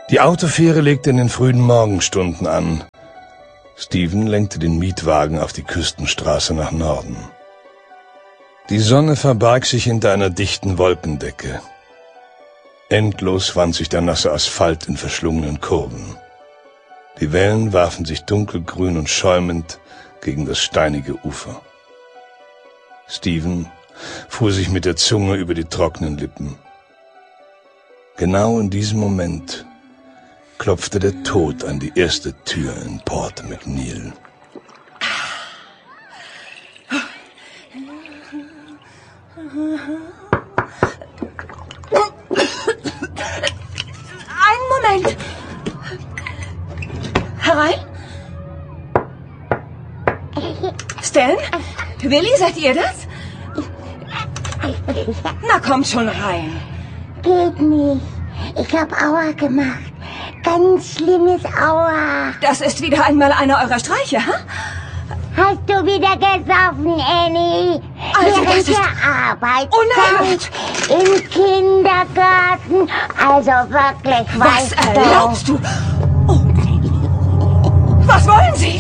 Die Autofähre legte in den frühen Morgenstunden an. Steven lenkte den Mietwagen auf die Küstenstraße nach Norden. Die Sonne verbarg sich hinter einer dichten Wolkendecke. Endlos wand sich der nasse Asphalt in verschlungenen Kurven. Die Wellen warfen sich dunkelgrün und schäumend gegen das steinige Ufer. Steven fuhr sich mit der Zunge über die trockenen Lippen. Genau in diesem Moment klopfte der Tod an die erste Tür in Port McNeil. Einen Moment. Herein? Stan? Willi, seid ihr das? Na, kommt schon rein. Geht nicht. Ich hab Aua gemacht. Ganz schlimmes Aua. Das ist wieder einmal einer eurer Streiche, ha? Hast du wieder gesoffen, Annie? Also, das Während ist der Arbeitszeit unerhört. im Kindergarten. Also wirklich, Was weißt erlaubst du? Oh. Was wollen Sie?